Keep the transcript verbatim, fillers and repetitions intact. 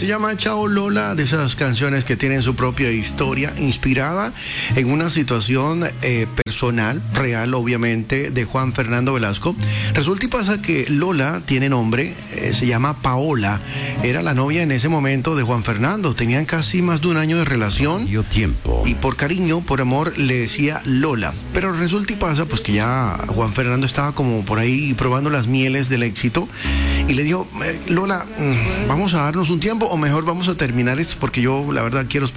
Se llama Chao Lola, de esas canciones que tienen su propia historia, inspirada en una situación eh, personal, real obviamente, de Juan Fernando Velasco. Resulta y pasa que Lola tiene nombre, eh, se llama Paola, era la novia en ese momento de Juan Fernando, tenían casi más de un año de relación. Dio tiempo. Y por cariño, por amor, le decía Lola. Pero resulta y pasa pues que ya Juan Fernando estaba como por ahí probando las mieles del éxito y le dijo, eh, Lola, vamos a darnos un tiempo o mejor vamos a terminar esto porque yo la verdad quiero